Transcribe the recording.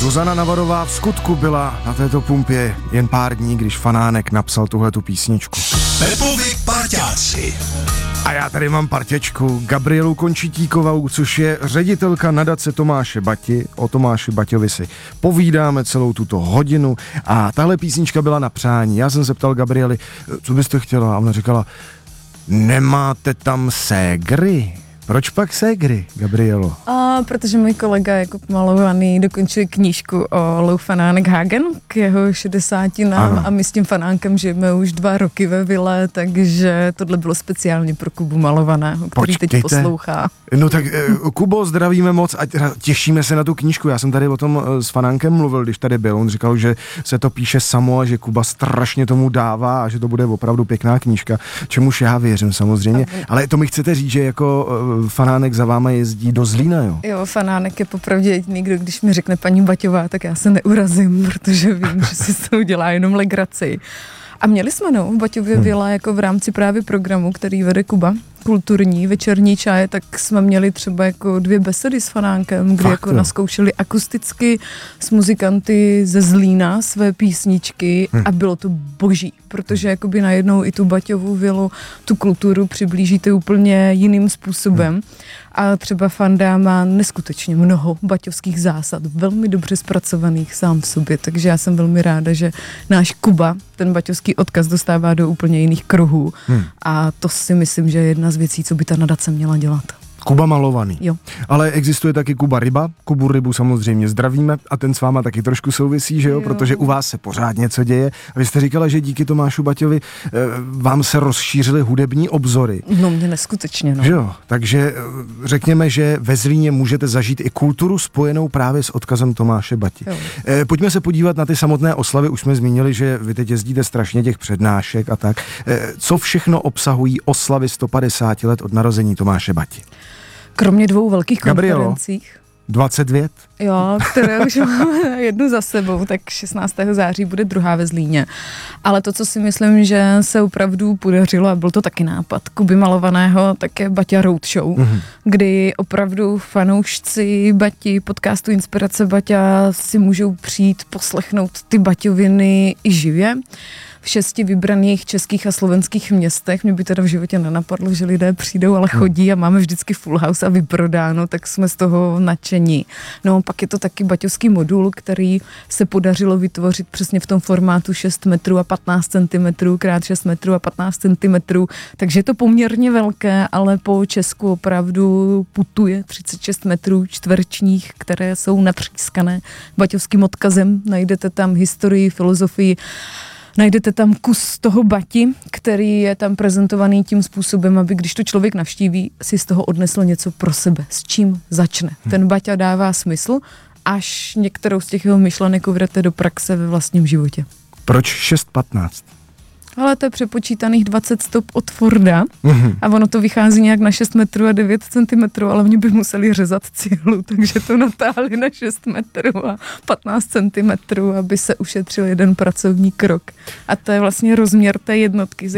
Zuzana Navarová v skutku byla na této pumpě jen pár dní, když Fanánek napsal tuhletu písničku. Pepovi parťáci. A já tady mám parťačku Gabrielu Končitíkovou, což je ředitelka nadace Tomáše Bati. O Tomáši Baťovi si povídáme celou tuto hodinu a tahle písnička byla na přání. Já jsem se ptal Gabriely, co byste chtěla, a ona říkala, nemáte tam ségry? Proč pak ségry, Gabrielo? Protože můj kolega jako malovaný dokončil knížku o Lou Fanánek Hagen k jeho 60. a my s tím Fanánkem žijeme už 2 roky ve vile, takže tohle bylo speciálně pro Kubu Malovaného, který teď poslouchá. No tak Kubo, zdravíme moc a těšíme se na tu knížku. Já jsem tady o tom s Fanánkem mluvil, když tady byl. On říkal, že se to píše samo a že Kuba strašně tomu dává a že to bude opravdu pěkná knížka, čemuž já věřím samozřejmě. Ale to mi chcete říct, že jako Fanánek za váma jezdí do Zlína, jo? Jo, Fanánek je popravdě jediný, kdo když mi řekne paní Baťová, tak já se neurazím, protože vím, že si z toho dělá jenom legraci. A měli jsme v Baťově vila jako v rámci právě programu, který vede Kuba, kulturní večerní čaje, tak jsme měli třeba jako 2 besedy s Fanánkem, kdy jako naskoušeli akusticky s muzikanty ze Zlína své písničky a bylo to boží, protože jakoby najednou i tu Baťovu vilu, tu kulturu přiblížíte úplně jiným způsobem. A třeba Fanda má neskutečně mnoho baťovských zásad, velmi dobře zpracovaných sám v sobě, takže já jsem velmi ráda, že náš Kuba ten baťovský odkaz dostává do úplně jiných kruhů a to si myslím, že je jedna z věcí, co by ta nadace měla dělat. Kuba Malovaný. Jo. Ale existuje taky Kuba Ryba. Kubu Rybu samozřejmě zdravíme a ten s váma taky trošku souvisí, že jo? Protože u vás se pořád něco děje. A vy jste říkala, že díky Tomášu Baťovi vám se rozšířily hudební obzory. No mě neskutečně, Že jo? Takže řekněme, že ve Zlíně můžete zažít i kulturu spojenou právě s odkazem Tomáše Bati. Pojďme se podívat na ty samotné oslavy. Už jsme zmínili, že vy teď jezdíte strašně těch přednášek a tak. Co všechno obsahují oslavy 150 let od narození Tomáše Bati? Kromě 2 velkých konferencích. 20 vět? Jo, které už máme jednu za sebou, tak 16. září bude 2. ve Zlíně. Ale to, co si myslím, že se opravdu podařilo, a byl to taky nápad Kuby Malovaného, tak je Baťa Roadshow, kdy opravdu fanoušci Bati, podcastu Inspirace Baťa si můžou přijít poslechnout ty baťoviny i živě. V 6 vybraných českých a slovenských městech. Mě by teda v životě nenapadlo, že lidé přijdou, ale chodí a máme vždycky full house a vyprodáno, tak jsme z toho nadšení. No pak je to taky baťovský modul, který se podařilo vytvořit přesně v tom formátu 6 metrů a 15 cm krát 6 metrů a 15 cm, takže je to poměrně velké, ale po Česku opravdu putuje 36 metrů čtverečních, které jsou natřískané baťovským odkazem. Najdete tam historii, filozofii, najdete tam kus toho Bati, který je tam prezentovaný tím způsobem, aby když to člověk navštíví, si z toho odnesl něco pro sebe, s čím začne. Ten Baťa dává smysl, až některou z těch jeho myšlenek uvedete do praxe ve vlastním životě. Proč 6,15? Ale to je přepočítaných 20 stop od Forda a ono to vychází nějak na 6 metrů a 9 cm, ale oni by museli řezat cihlu, takže to natáhli na 6 metrů a 15 cm, aby se ušetřil jeden pracovní krok. A to je vlastně rozměr té jednotky, ze